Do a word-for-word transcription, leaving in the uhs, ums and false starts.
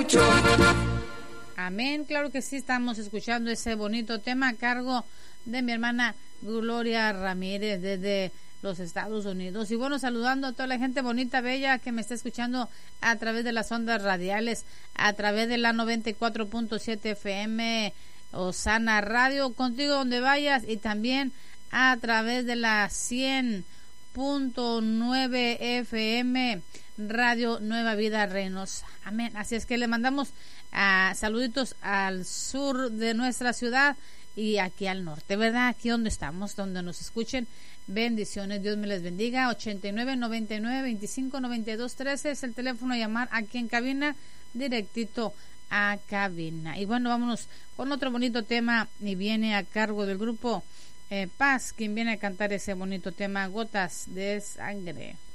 Show. Amén, claro que sí, estamos escuchando ese bonito tema a cargo de mi hermana Gloria Ramírez desde los Estados Unidos. Y bueno, saludando a toda la gente bonita, bella, que me está escuchando a través de las ondas radiales, a través de la noventa y cuatro punto siete F M Osana Radio, contigo donde vayas, y también a través de la cien punto nueve F M Radio Nueva Vida Reynosa. Amén. Así es que le mandamos uh, saluditos al sur de nuestra ciudad y aquí al norte, ¿verdad? Aquí donde estamos, donde nos escuchen. Bendiciones, Dios me les bendiga. ochenta y nueve, noventa y nueve, veinticinco, noventa y dos, trece es el teléfono a llamar aquí en cabina, directito a cabina. Y bueno, vámonos con otro bonito tema, y viene a cargo del grupo eh, Paz, quien viene a cantar ese bonito tema, Gotas de Sangre.